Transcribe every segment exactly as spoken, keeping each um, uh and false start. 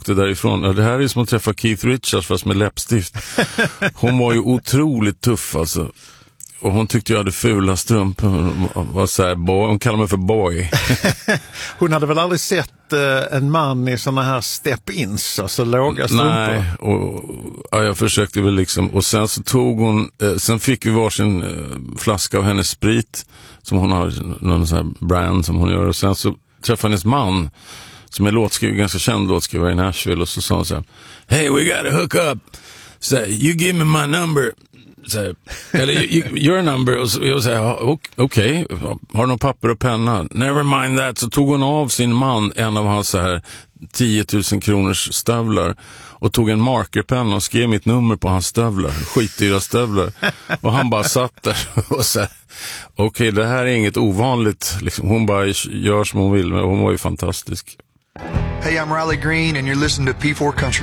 åkte därifrån. Ja, det här är som att träffa Keith Richards fast med läppstift. Hon var ju otroligt tuff alltså. Och hon tyckte jag hade fula strumpor. Hon var så här, boy. Hon kallade mig för boy. Hon hade väl aldrig sett eh, en man i såna här step-ins, alltså låga strumpor? Nej, och ja, jag försökte väl liksom. Och sen så tog hon, eh, sen fick vi varsin eh, flaska av hennes sprit som hon har, någon sån här brand som hon gör. Och sen så träffade hennes man som är låtskrivare, ganska känd låtskrivare i Nashville, och så sa hon så här: "Hey, we gotta hook up. So, you give me my number." Så här, eller your number. Och så, jag säger, okej, okay. Har du någon papper och penna? Never mind that. Så tog hon av sin man en av hans så här tio tusen kronors stövlar och tog en markerpenna och skrev mitt nummer på hans stövlar, skitdyra stövlar. Och han bara satt där och så här, okej, okay, det här är inget ovanligt liksom. Hon bara gör som hon vill, men hon var ju fantastisk. Hey, I'm Riley Green and you're listening to P four Country.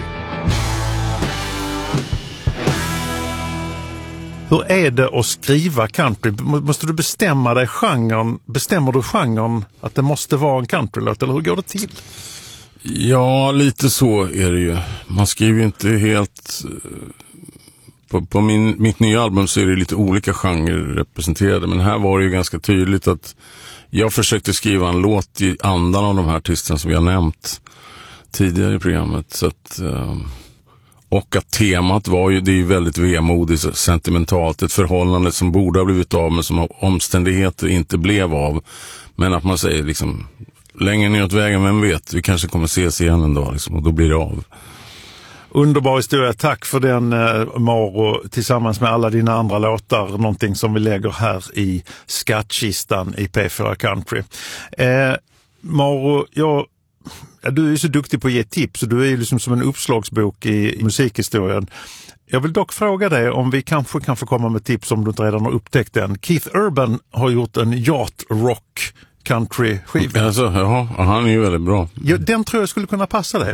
Hur är det att skriva country? Måste du bestämma dig genren? Bestämmer du genren att det måste vara en countrylåt, eller hur går det till? Ja, lite så är det ju. Man skriver ju inte helt... På, på min, mitt nya album så är det lite olika genrer representerade, men här var det ju ganska tydligt att jag försökte skriva en låt i andan av de här artisterna som vi har nämnt tidigare i programmet. Så att... Och att temat var ju, det är ju väldigt vemodigt, sentimentalt, ett förhållande som borde ha blivit av men som av omständigheter inte blev av. Men att man säger liksom, längre ner åt vägen, vem vet, vi kanske kommer ses igen en dag liksom, och då blir det av. Underbar historia, tack för den eh, Mauro, tillsammans med alla dina andra låtar, någonting som vi lägger här i skattkistan i P fyra Country. Eh, Mauro, jag Ja, du är ju så duktig på att ge tips, och du är ju liksom som en uppslagsbok i musikhistorien. Jag vill dock fråga dig om vi kanske kan få komma med tips om du inte redan har upptäckt den. Keith Urban har gjort en yacht rock country skiva. Alltså, ja, han är ju väldigt bra. Ja, den tror jag skulle kunna passa dig.